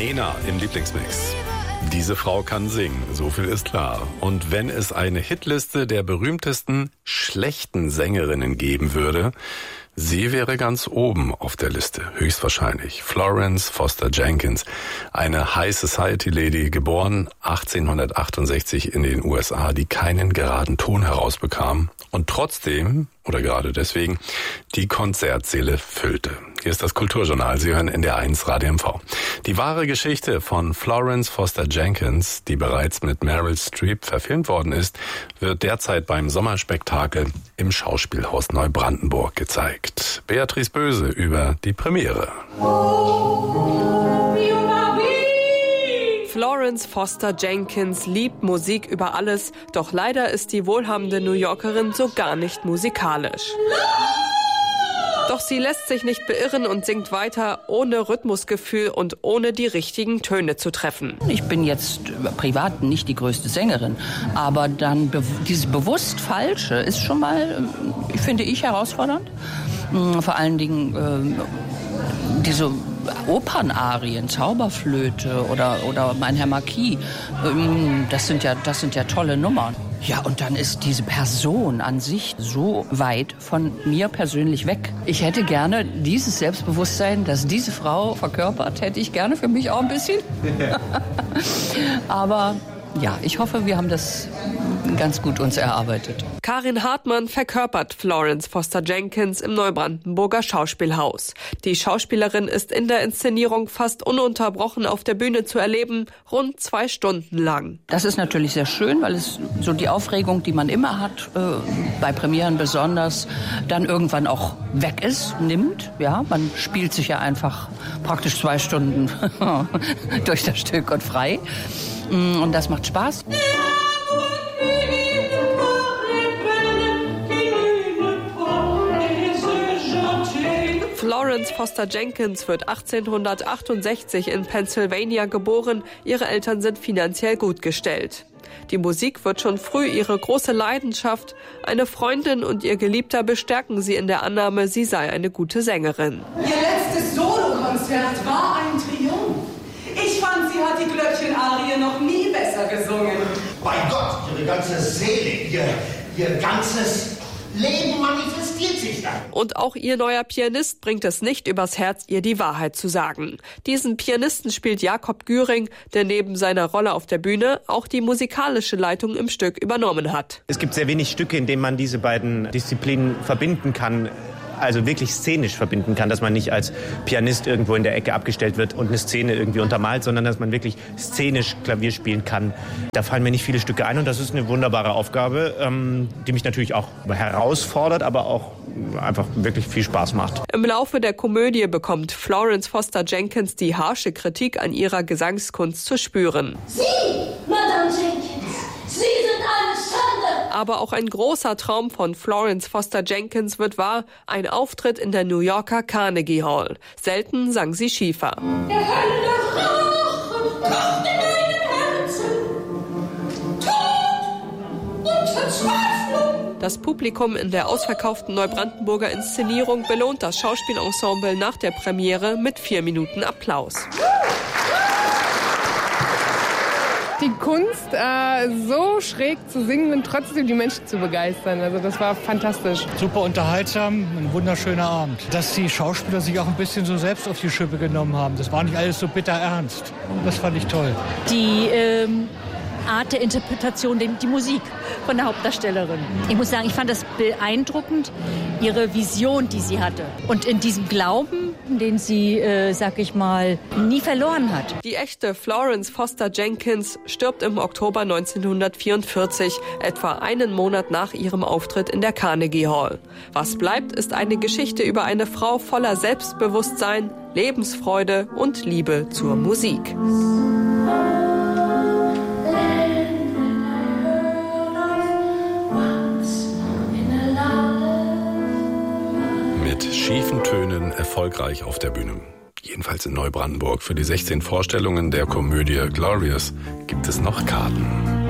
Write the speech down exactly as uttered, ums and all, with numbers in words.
Nena im Lieblingsmix. Diese Frau kann singen, so viel ist klar. Und wenn es eine Hitliste der berühmtesten schlechten Sängerinnen geben würde, sie wäre ganz oben auf der Liste, höchstwahrscheinlich. Florence Foster Jenkins, eine High Society Lady, geboren achtzehnhundertachtundsechzig in den U S A, die keinen geraden Ton herausbekam und trotzdem, oder gerade deswegen, die Konzertsäle füllte. Hier ist das Kulturjournal. Sie hören N D R eins Radio M V. Die wahre Geschichte von Florence Foster Jenkins, die bereits mit Meryl Streep verfilmt worden ist, wird derzeit beim Sommerspektakel im Schauspielhaus Neubrandenburg gezeigt. Beatrice Böse über die Premiere. Florence Foster Jenkins liebt Musik über alles, doch leider ist die wohlhabende New Yorkerin so gar nicht musikalisch. Doch sie lässt sich nicht beirren und singt weiter ohne Rhythmusgefühl und ohne die richtigen Töne zu treffen. Ich bin jetzt privat nicht die größte Sängerin, aber dann be- dieses bewusst Falsche ist schon mal, finde ich, herausfordernd. Vor allen Dingen äh, diese Opernarien, Zauberflöte oder, oder Mein Herr Marquis, ähm, das sind ja, das sind ja tolle Nummern. Ja, und dann ist diese Person an sich so weit von mir persönlich weg. Ich hätte gerne dieses Selbstbewusstsein, das diese Frau verkörpert, hätte ich gerne für mich auch ein bisschen. Aber ja, ich hoffe, wir haben das ganz gut uns erarbeitet. Karin Hartmann verkörpert Florence Foster Jenkins im Neubrandenburger Schauspielhaus. Die Schauspielerin ist in der Inszenierung fast ununterbrochen auf der Bühne zu erleben, rund zwei Stunden lang. Das ist natürlich sehr schön, weil es so die Aufregung, die man immer hat, äh, bei Premieren besonders, dann irgendwann auch weg ist, nimmt. Ja, man spielt sich ja einfach praktisch zwei Stunden durch das Stück und frei. Und das macht Spaß. Florence Foster Jenkins wird achtzehnhundertachtundsechzig in Pennsylvania geboren. Ihre Eltern sind finanziell gut gestellt. Die Musik wird schon früh ihre große Leidenschaft. Eine Freundin und ihr Geliebter bestärken sie in der Annahme, sie sei eine gute Sängerin. Ihr letztes Solokonzert war ein Triumph. Ich fand, sie hat die Glöckchenarie noch nie besser gesungen. Bei Gott, ihre ganze Seele, ihr, ihr ganzes Leben manifestiert sich dann. Und auch ihr neuer Pianist bringt es nicht übers Herz, ihr die Wahrheit zu sagen. Diesen Pianisten spielt Jakob Güring, der neben seiner Rolle auf der Bühne auch die musikalische Leitung im Stück übernommen hat. Es gibt sehr wenig Stücke, in denen man diese beiden Disziplinen verbinden kann. Also wirklich szenisch verbinden kann, dass man nicht als Pianist irgendwo in der Ecke abgestellt wird und eine Szene irgendwie untermalt, sondern dass man wirklich szenisch Klavier spielen kann. Da fallen mir nicht viele Stücke ein und das ist eine wunderbare Aufgabe, ähm, die mich natürlich auch herausfordert, aber auch einfach wirklich viel Spaß macht. Im Laufe der Komödie bekommt Florence Foster Jenkins die harsche Kritik an ihrer Gesangskunst zu spüren. Sie, Madame Jenkins, Sie sind eine Schande! Aber auch ein großer Traum von Florence Foster Jenkins wird wahr, ein Auftritt in der New Yorker Carnegie Hall. Selten sang sie Schiefer. Der Hölle Rachen kocht in meinem Herzen. Tod und Verzweiflung. Das Publikum in der ausverkauften Neubrandenburger Inszenierung belohnt das Schauspielensemble nach der Premiere mit vier Minuten Applaus. Die Kunst, äh, so schräg zu singen und trotzdem die Menschen zu begeistern. Also das war fantastisch. Super unterhaltsam, ein wunderschöner Abend. Dass die Schauspieler sich auch ein bisschen so selbst auf die Schippe genommen haben. Das war nicht alles so bitter ernst. Das fand ich toll. Die ähm, Art der Interpretation, die, die Musik von der Hauptdarstellerin. Ich muss sagen, ich fand das beeindruckend, ihre Vision, die sie hatte. Und in diesem Glauben, den sie, äh, sag ich mal, nie verloren hat. Die echte Florence Foster Jenkins stirbt im Oktober neunzehnhundertvierundvierzig, etwa einen Monat nach ihrem Auftritt in der Carnegie Hall. Was bleibt, ist eine Geschichte über eine Frau voller Selbstbewusstsein, Lebensfreude und Liebe zur Musik. Mit schiefen Tönen erfolgreich auf der Bühne. Jedenfalls in Neubrandenburg. Für die sechzehn Vorstellungen der Komödie Glorious gibt es noch Karten.